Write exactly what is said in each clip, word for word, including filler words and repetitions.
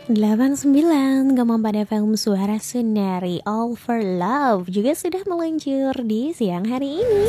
delapan puluh sembilan koma empat F M Suara Sunari All for Love juga sudah meluncur di siang hari ini.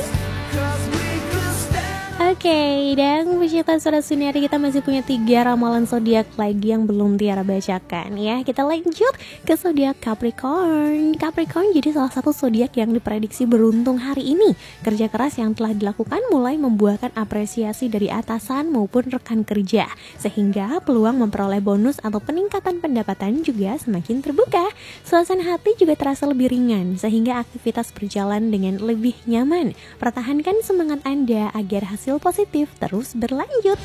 Oke, okay, dan pecinta Suara Sunari, kita masih punya tiga ramalan zodiak lagi yang belum Tiara bacakan ya. Kita lanjut ke zodiak Capricorn. Capricorn jadi salah satu zodiak yang diprediksi beruntung hari ini. Kerja keras yang telah dilakukan mulai membuahkan apresiasi dari atasan maupun rekan kerja, sehingga peluang memperoleh bonus atau peningkatan pendapatan juga semakin terbuka. Suasana hati juga terasa lebih ringan, sehingga aktivitas berjalan dengan lebih nyaman. Pertahankan semangat Anda agar hasil positif terus berlanjut.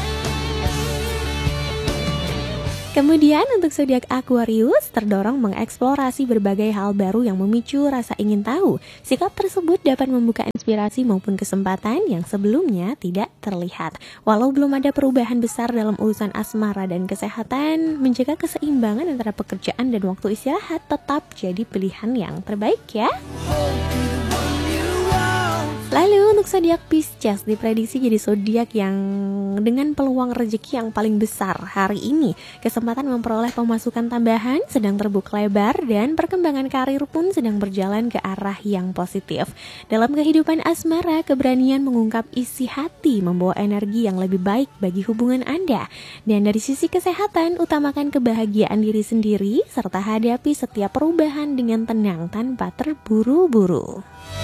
Kemudian untuk zodiak Aquarius terdorong mengeksplorasi berbagai hal baru yang memicu rasa ingin tahu. Sikap tersebut dapat membuka inspirasi maupun kesempatan yang sebelumnya tidak terlihat. Walau belum ada perubahan besar dalam urusan asmara dan kesehatan, menjaga keseimbangan antara pekerjaan dan waktu istirahat tetap jadi pilihan yang terbaik ya. Lalu untuk zodiak Pisces diprediksi jadi zodiak yang dengan peluang rezeki yang paling besar hari ini. Kesempatan memperoleh pemasukan tambahan sedang terbuka lebar dan perkembangan karir pun sedang berjalan ke arah yang positif. Dalam kehidupan asmara, keberanian mengungkap isi hati membawa energi yang lebih baik bagi hubungan Anda. Dan dari sisi kesehatan, utamakan kebahagiaan diri sendiri serta hadapi setiap perubahan dengan tenang tanpa terburu-buru.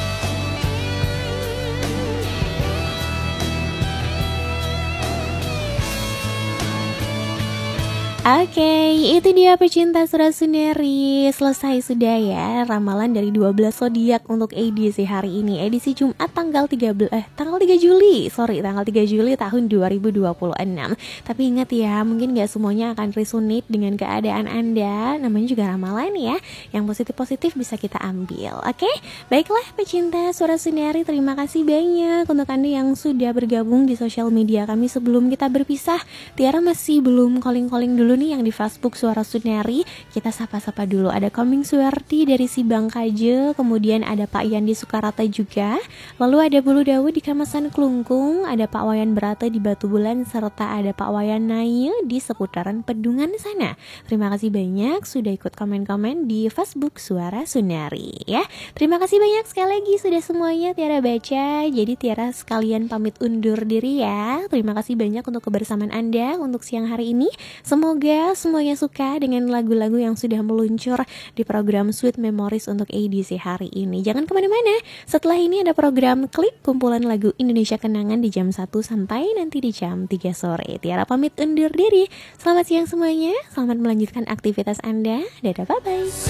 Oke, okay, itu dia pecinta Suara Sunari. Selesai sudah ya ramalan dari dua belas zodiak untuk edisi hari ini. Edisi Jumat tanggal tiga belas eh tanggal tiga Juli. Sorry, tanggal tiga Juli tahun dua ribu dua puluh enam. Tapi ingat ya, mungkin gak semuanya akan resonate dengan keadaan Anda. Namanya juga ramalan ya. Yang positif-positif bisa kita ambil. Oke, okay? Baiklah pecinta Suara Sunari, terima kasih banyak untuk Anda yang sudah bergabung di sosial media kami sebelum kita berpisah. Tiara masih belum calling-calling dulu nih yang di Facebook Suara Sunari. Kita sapa-sapa dulu. Ada Koming Suwarti dari Sibang Kaje, kemudian ada Pak Yandi Sukarata juga, lalu ada Bulu Dawu di Kamasan Klungkung, ada Pak Wayan Berata di Batu Bulan, serta ada Pak Wayan Naya di seputaran Pedungan sana. Terima kasih banyak sudah ikut komen-komen di Facebook Suara Sunari ya. Terima kasih banyak sekali lagi sudah semuanya Tiara baca. Jadi Tiara sekalian pamit undur diri ya. Terima kasih banyak untuk kebersamaan Anda untuk siang hari ini. Semoga semuanya suka dengan lagu-lagu yang sudah meluncur di program Sweet Memories untuk edisi hari ini. Jangan kemana-mana, setelah ini ada program Klik, kumpulan lagu Indonesia Kenangan di jam satu sampai nanti di jam tiga sore. Tiara pamit undur diri. Selamat siang semuanya, selamat melanjutkan aktivitas Anda. Dadah, bye-bye.